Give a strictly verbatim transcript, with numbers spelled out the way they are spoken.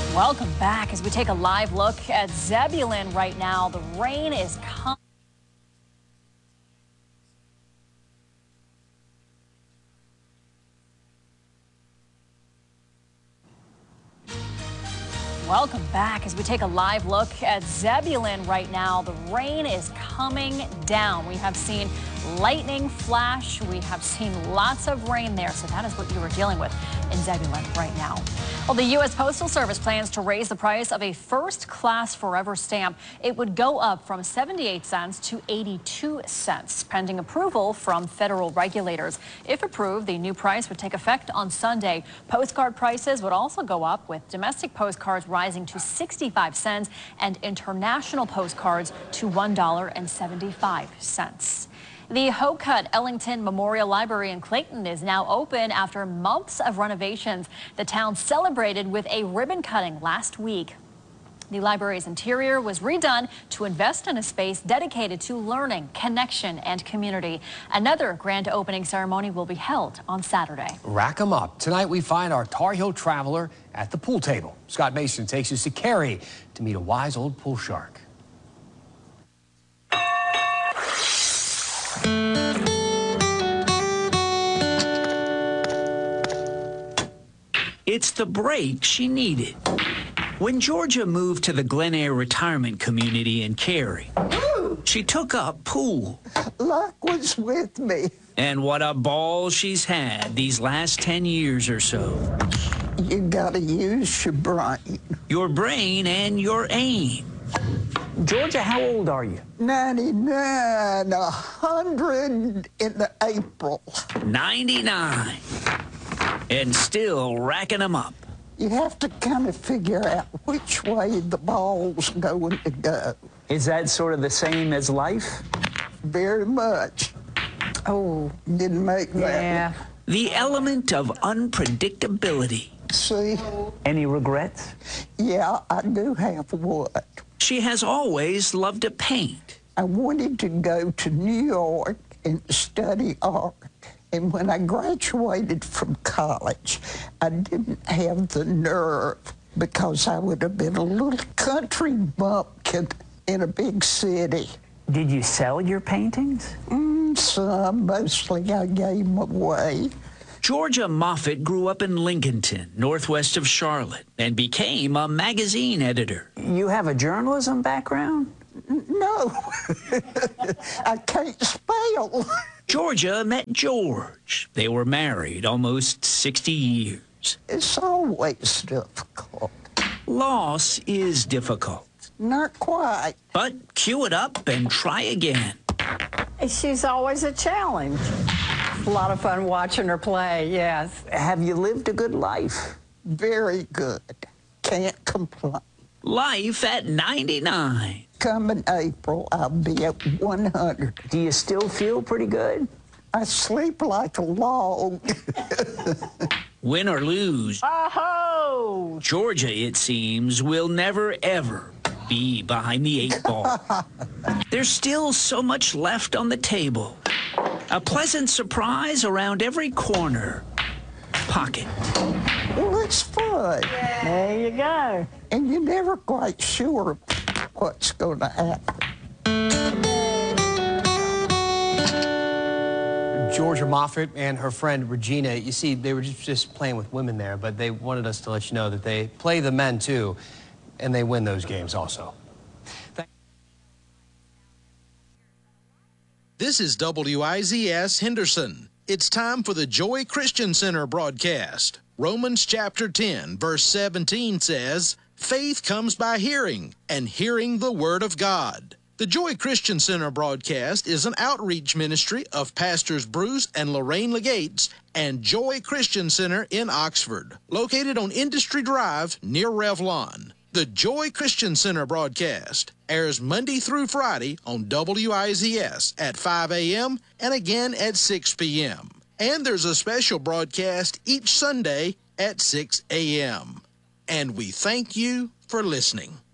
Welcome back as we take a live look at Zebulon right now. The rain is coming. Welcome back as we take a live look at Zebulon right now. The rain is coming down. We have seen lightning flash. We have seen lots of rain there. So that is what you are dealing with in Zebulon right now. Well, the U S Postal Service plans to raise the price of a first-class Forever stamp. It would go up from seventy-eight cents to eighty-two cents, pending approval from federal regulators. If approved, the new price would take effect on Sunday. Postcard prices would also go up, with domestic postcards rising to sixty-five cents and international postcards to one dollar and seventy-five cents. The Hocutt Ellington Memorial Library in Clayton is now open after months of renovations. The town celebrated with a ribbon cutting last week. The library's interior was redone to invest in a space dedicated to learning, connection, and community. Another grand opening ceremony will be held on Saturday. Rack 'em up. Tonight we find our Tar Heel traveler at the pool table. Scott Mason takes us to Cary to meet a wise old pool shark. It's the break she needed. When Georgia moved to the Glen Air retirement community in Cary, she took up pool. Luck was with me. And what a ball she's had these last ten years or so. You gotta use your brain. Your brain and your aim. Georgia, how old are you? ninety-nine, a hundred in the April. ninety-nine. And still racking them up. You have to kind of figure out which way the ball's going to go. Is that sort of the same as life? Very much. Oh, didn't make that. Yeah. The element of unpredictability. See? Any regrets? Yeah, I do have what? She has always loved to paint. I wanted to go to New York and study art. And when I graduated from college, I didn't have the nerve because I would have been a little country bumpkin in a big city. Did you sell your paintings? Mm, some, mostly I gave them away. Georgia Moffett grew up in Lincolnton, northwest of Charlotte, and became a magazine editor. You have a journalism background? No, I can't spell. Georgia met George. They were married almost sixty years. It's always difficult. Loss is difficult. Not quite. But cue it up and try again. She's always a challenge. A lot of fun watching her play, yes. Have you lived a good life? Very good. Can't complain. Life at ninety-nine. Coming April, I'll be at one hundred. Do you still feel pretty good? I sleep like a log. Win or lose, Oh! Georgia, it seems, will never, ever be behind the eight ball. There's still so much left on the table. A pleasant surprise around every corner. Pocket. Well, it's fun. There you go. And you're never quite sure what's going to happen. Georgia Moffett and her friend Regina, you see, they were just, just playing with women there, but they wanted us to let you know that they play the men too, and they win those games also. This is W I Z S Henderson. It's time for the Joy Christian Center broadcast. Romans chapter ten, verse seventeen says, "Faith comes by hearing, and hearing the Word of God." The Joy Christian Center broadcast is an outreach ministry of Pastors Bruce and Lorraine Legates and Joy Christian Center in Oxford, located on Industry Drive near Revlon. The Joy Christian Center broadcast airs Monday through Friday on W I Z S at five a m and again at six p m And there's a special broadcast each Sunday at six a m And we thank you for listening.